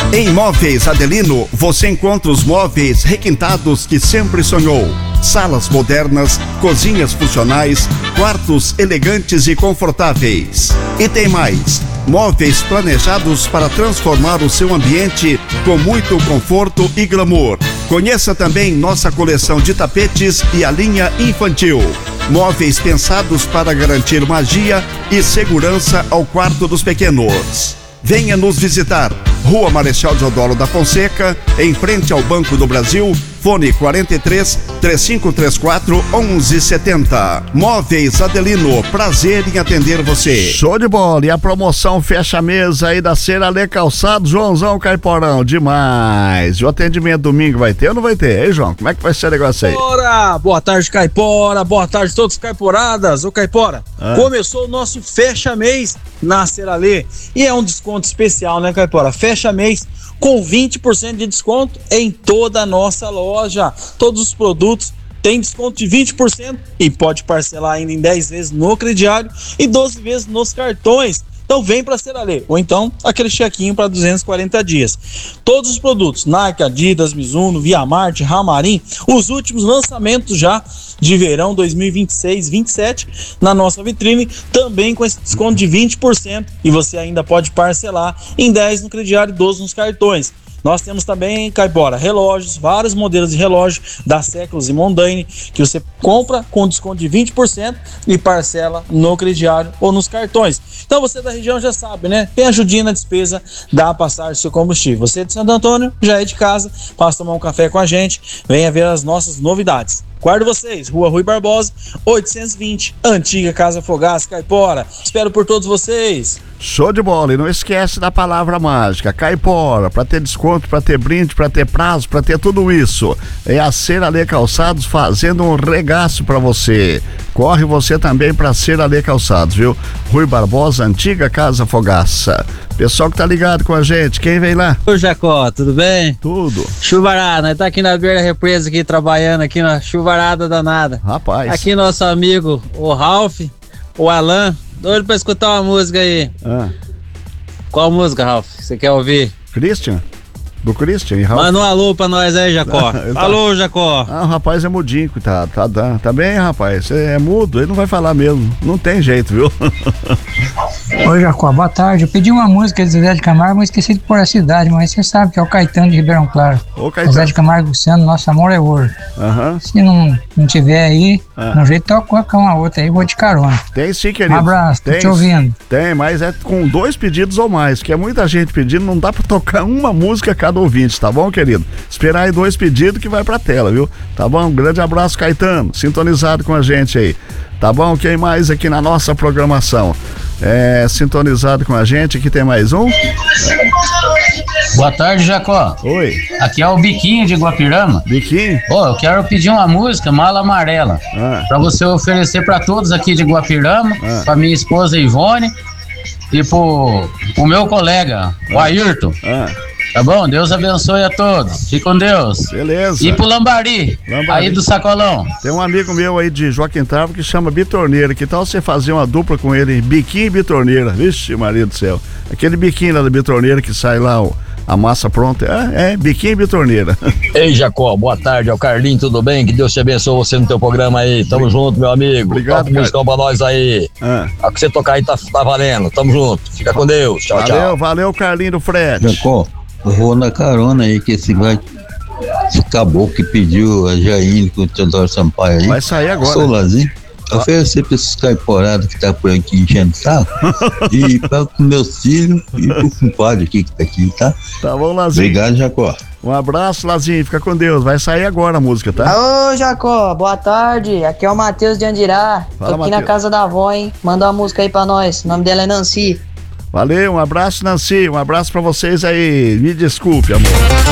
Em Móveis Adelino, você encontra os móveis requintados que sempre sonhou. Salas modernas, cozinhas funcionais, quartos elegantes e confortáveis. E tem mais, móveis planejados para transformar o seu ambiente com muito conforto e glamour. Conheça também nossa coleção de tapetes e a linha infantil. Móveis pensados para garantir magia e segurança ao quarto dos pequenos. Venha nos visitar. Rua Marechal Deodoro da Fonseca, em frente ao Banco do Brasil. Fone 43 3534 1170. Móveis Adelino, prazer em atender você. Show de bola. E a promoção fecha a mesa aí da Seralê Calçados, Joãozão Caiporão, demais. E o atendimento domingo vai ter ou não vai ter? Ei, João, como é que vai ser o negócio aí? Bora! Boa tarde, Caipora. Boa tarde a todos os caiporadas. Ô, Caipora, começou o nosso fecha mês na Seralê. E é um desconto especial, né, Caipora? Fecha mês com 20% de desconto em toda a nossa loja. Todos os produtos têm desconto de 20% e pode parcelar ainda em 10 vezes no crediário e 12 vezes nos cartões. Então vem para Seralê, ou então aquele chequinho para 240 dias. Todos os produtos, Nike, Adidas, Mizuno, Via Marte, Ramarim, os últimos lançamentos já de verão 2026-27 na nossa vitrine, também com esse desconto de 20%, e você ainda pode parcelar em 10 no crediário e 12 nos cartões. Nós temos também, Caipora, relógios, vários modelos de relógio da Séculos e Mondaine, que você compra com desconto de 20% e parcela no crediário ou nos cartões. Então você da região já sabe, né? Tem ajudinha na despesa da passagem do seu combustível. Você de Santo Antônio já é de casa, passa tomar um café com a gente, venha ver as nossas novidades. Guardo vocês, Rua Rui Barbosa, 820, Antiga Casa Fogaça, Caipora. Espero por todos vocês. Show de bola. E não esquece da palavra mágica, Caipora, para ter desconto, para ter brinde, para ter prazo, para ter tudo isso. É a Seralê Calçados fazendo um regaço para você. Corre você também para Seralê Calçados, viu? Rui Barbosa, Antiga Casa Fogaça. Pessoal que tá ligado com a gente, quem vem lá? Ô Jacó, tudo bem? Tudo. Chuvarada, nós tá aqui na beira da represa aqui, trabalhando aqui na chuvarada danada. Rapaz. Aqui nosso amigo, o Ralph, o Alan, doido pra escutar uma música aí. Qual música, Ralph, você quer ouvir? Christian? Do Christian e Ralph. Manda um alô pra nós aí, Jacó. Alô, Jacó. O rapaz é mudinho, tá bem, rapaz, é mudo, ele não vai falar mesmo, não tem jeito, viu? Oi, Jacó, boa tarde. Eu pedi uma música de Zé de Camargo, mas esqueci de pôr a cidade, mas você sabe que é o Caetano de Ribeirão Claro. Ô, Caetano. Zé de Camargo Luciano, nosso amor é ouro. Se não tiver aí, no jeito toca colocar uma outra aí, vou de carona. Tem sim, querido. Um abraço, tô te ouvindo. Tem, mas é com 2 pedidos ou mais, que é muita gente pedindo, não dá pra tocar uma música a cada ouvinte, tá bom, querido? Esperar aí 2 pedidos que vai pra tela, viu? Tá bom? Um grande abraço, Caetano, sintonizado com a gente aí. Tá bom? Quem mais aqui na nossa programação? Sintonizado com a gente, aqui tem mais um. Boa tarde, Jacó. Oi. Aqui é o Biquinho de Guapirama. Biquinho? Eu quero pedir uma música, Mala Amarela, pra você oferecer pra todos aqui de Guapirama, pra minha esposa Ivone e pro meu colega, o Ayrton. Tá bom? Deus abençoe a todos. Fique com Deus. Beleza. E pro Lambari, aí do Sacolão. Tem um amigo meu aí de Joaquim Travo que chama Bitorneira. Que tal você fazer uma dupla com ele? Biquinho e Bitorneira. Vixe, Maria do céu. Aquele biquinho lá da Bitorneira que sai lá, a massa pronta. Biquinho e Bitorneira. Ei, Jacó, boa tarde. É o Carlinho, tudo bem? Que Deus te abençoe você no teu programa aí. Tamo junto, meu amigo. Obrigado, Toca musicão pra nós aí. A que você tocar aí tá valendo. Tamo junto. Fica com Deus. Tchau, tchau. Valeu, Carlinho do Fred. Jacó, eu vou na carona aí, que esse caboclo que pediu a Jaine com o Teodoro Sampaio aí. Vai sair agora. Sou Lazinho. Oferecer pra esses caiporados que tá por aqui enchendo saco. E para com meus filhos e pro compadre aqui que tá aqui, tá? Tá bom, Lazinho. Obrigado, Jacó. Um abraço, Lazinho. Fica com Deus. Vai sair agora a música, tá? Alô, Jacó. Boa tarde. Aqui é o Matheus de Andirá. Tô aqui na casa da avó, hein? Manda uma música aí pra nós. O nome dela é Nancy. Valeu, um abraço, Nancy. Um abraço pra vocês aí. Me desculpe, amor.